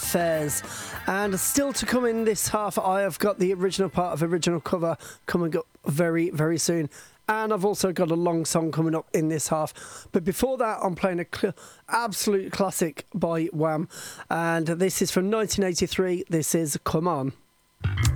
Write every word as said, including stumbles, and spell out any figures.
Affairs. And still to come in this half, I have got the original part of Original Cover coming up very, very soon. And I've also got a long song coming up in this half. But before that, I'm playing a cl- absolute classic by Wham. And this is from nineteen eighty-three. This is Come On.